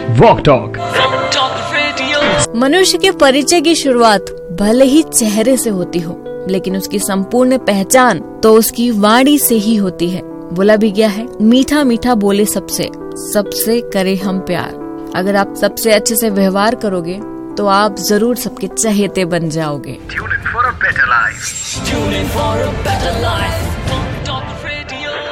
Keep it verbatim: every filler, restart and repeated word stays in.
Walk talk. मनुष्य के परिचय की शुरुआत भले ही चेहरे से होती हो, लेकिन उसकी संपूर्ण पहचान तो उसकी वाणी से ही होती है। बोला भी गया है, मीठा मीठा बोले सबसे, सबसे करे हम प्यार। अगर आप सबसे अच्छे से व्यवहार करोगे तो आप जरूर सबके चहेते बन जाओगे। Tune in for a better life. Tune in for a better life.